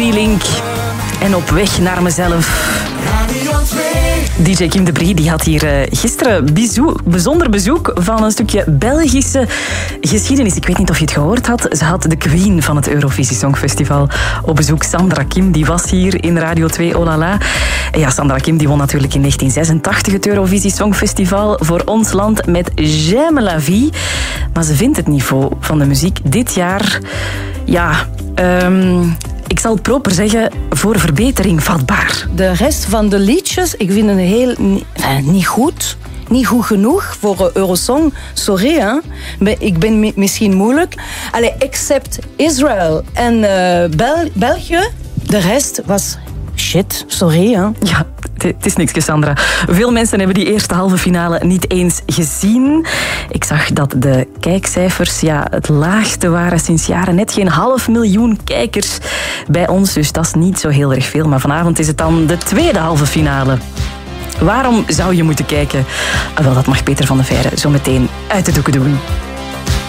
Feeling. En op weg naar mezelf. DJ Kim de Brie die had hier gisteren bijzonder bezoek van een stukje Belgische geschiedenis. Ik weet niet of je het gehoord had. Ze had de queen van het Eurovisie Songfestival op bezoek. Sandra Kim, die was hier in Radio 2 Oh La La. En ja, Sandra Kim die won natuurlijk in 1986 het Eurovisie Songfestival voor ons land met J'aime la vie. Maar ze vindt het niveau van de muziek dit jaar... ik zal het proper zeggen, voor verbetering vatbaar. De rest van de liedjes, ik vind het heel... niet goed. Niet goed genoeg voor Eurosong. Sorry, hè. Ik ben misschien moeilijk. Allee, except Israël en België. De rest was shit. Sorry, hè. Ja, het is niks, Cassandra. Veel mensen hebben die eerste halve finale niet eens gezien. Ik zag dat de kijkcijfers het laagste waren sinds jaren. Net geen 500.000 kijkers bij ons, dus dat is niet zo heel erg veel. Maar vanavond is het dan de tweede halve finale. Waarom zou je moeten kijken? Wel, dat mag Peter van de Veire zo meteen uit de doeken doen.